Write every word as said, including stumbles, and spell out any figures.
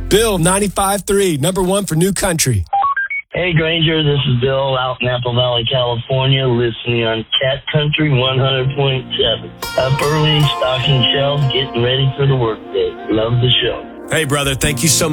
Bill, ninety-five three, number one for New Country. Hey, Granger, this is Bill out in Apple Valley, California, listening on Cat Country one hundred point seven. Up early, stocking shelves, getting ready for the workday. Love the show. Hey, brother, thank you so much.